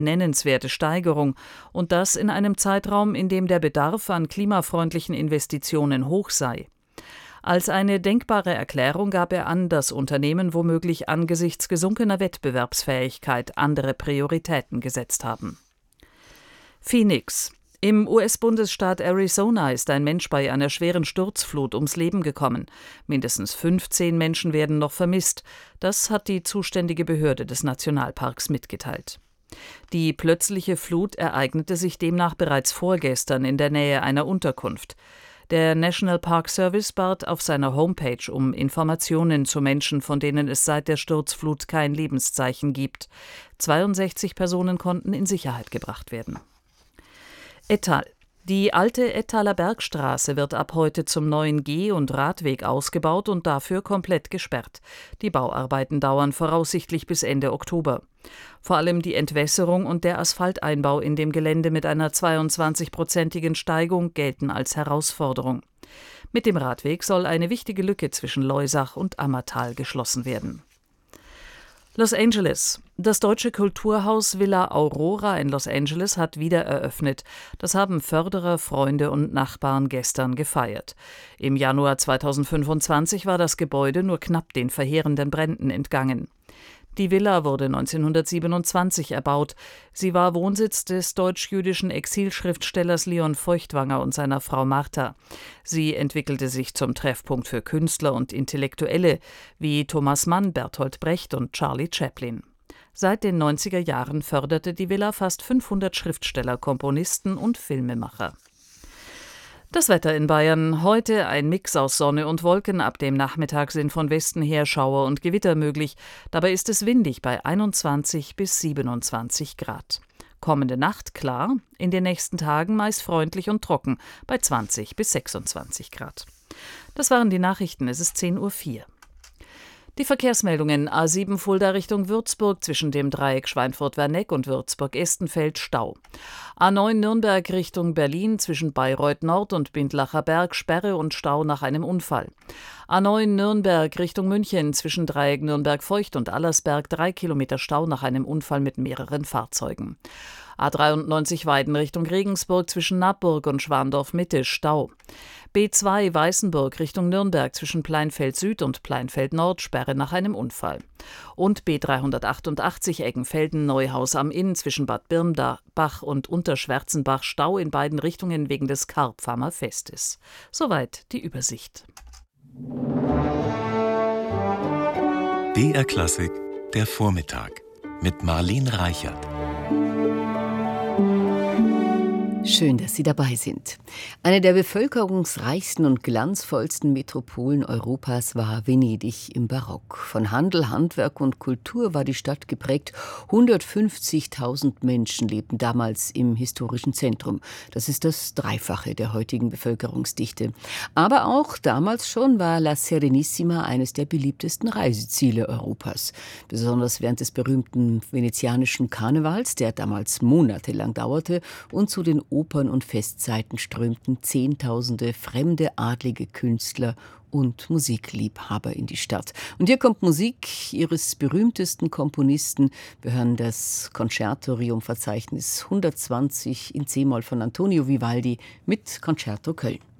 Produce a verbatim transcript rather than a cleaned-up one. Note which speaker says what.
Speaker 1: nennenswerte Steigerung, und das in einem Zeitraum, in dem der Bedarf an klimafreundlichen Investitionen hoch sei. Als eine denkbare Erklärung gab er an, dass Unternehmen womöglich angesichts gesunkener Wettbewerbsfähigkeit andere Prioritäten gesetzt haben. Phoenix. Im U S-Bundesstaat Arizona ist ein Mensch bei einer schweren Sturzflut ums Leben gekommen. Mindestens fünfzehn Menschen werden noch vermisst. Das hat die zuständige Behörde des Nationalparks mitgeteilt. Die plötzliche Flut ereignete sich demnach bereits vorgestern in der Nähe einer Unterkunft. Der National Park Service bat auf seiner Homepage um Informationen zu Menschen, von denen es seit der Sturzflut kein Lebenszeichen gibt. zweiundsechzig Personen konnten in Sicherheit gebracht werden. Ettal. Die alte Ettaler Bergstraße wird ab heute zum neuen Geh- und Radweg ausgebaut und dafür komplett gesperrt. Die Bauarbeiten dauern voraussichtlich bis Ende Oktober. Vor allem die Entwässerung und der Asphalteinbau in dem Gelände mit einer zweiundzwanzig-prozentigen Steigung gelten als Herausforderung. Mit dem Radweg soll eine wichtige Lücke zwischen Loisach und Ammertal geschlossen werden. Los Angeles. Das deutsche Kulturhaus Villa Aurora in Los Angeles hat wieder eröffnet. Das haben Förderer, Freunde und Nachbarn gestern gefeiert. Im Januar zweitausendfünfundzwanzig war das Gebäude nur knapp den verheerenden Bränden entgangen. Die Villa wurde neunzehnhundertsiebenundzwanzig erbaut. Sie war Wohnsitz des deutsch-jüdischen Exilschriftstellers Leon Feuchtwanger und seiner Frau Martha. Sie entwickelte sich zum Treffpunkt für Künstler und Intellektuelle wie Thomas Mann, Bertolt Brecht und Charlie Chaplin. Seit den neunziger Jahren förderte die Villa fast fünfhundert Schriftsteller, Komponisten und Filmemacher. Das Wetter in Bayern. Heute ein Mix aus Sonne und Wolken. Ab dem Nachmittag sind von Westen her Schauer und Gewitter möglich. Dabei ist es windig bei einundzwanzig bis siebenundzwanzig Grad. Kommende Nacht klar, in den nächsten Tagen meist freundlich und trocken bei zwanzig bis sechsundzwanzig Grad. Das waren die Nachrichten. Es ist zehn Uhr vier. Die Verkehrsmeldungen: A sieben Fulda Richtung Würzburg zwischen dem Dreieck Schweinfurt-Werneck und Würzburg-Estenfeld Stau. A neun Nürnberg Richtung Berlin zwischen Bayreuth Nord und Bindlacher Berg Sperre und Stau nach einem Unfall. A neun Nürnberg Richtung München zwischen Dreieck Nürnberg-Feucht und Allersberg drei Kilometer Stau nach einem Unfall mit mehreren Fahrzeugen. A dreiundneunzig Weiden Richtung Regensburg zwischen Nappburg und Schwandorf-Mitte Stau. B zwei Weißenburg Richtung Nürnberg zwischen Pleinfeld Süd und Pleinfeld Nord Sperre nach einem Unfall. Und B dreihundertachtundachtzig Eggenfelden Neuhaus am Inn zwischen Bad Birnbach und Unterschwärzenbach Stau in beiden Richtungen wegen des Karpfamer Festes. Soweit die Übersicht.
Speaker 2: B R Klassik, der Vormittag mit Marleen Reichert.
Speaker 3: Schön, dass Sie dabei sind. Eine der bevölkerungsreichsten und glanzvollsten Metropolen Europas war Venedig im Barock. Von Handel, Handwerk und Kultur war die Stadt geprägt. hundertfünfzigtausend Menschen lebten damals im historischen Zentrum. Das ist das Dreifache der heutigen Bevölkerungsdichte. Aber auch damals schon war La Serenissima eines der beliebtesten Reiseziele Europas. Besonders während des berühmten venezianischen Karnevals, der damals monatelang dauerte, und zu den Opern und Festzeiten strömten Zehntausende fremde adlige Künstler und Musikliebhaber in die Stadt. Und hier kommt Musik ihres berühmtesten Komponisten. Wir hören das Concertorium-Verzeichnis hundertzwanzig in C-Moll von Antonio Vivaldi mit Concerto Köln.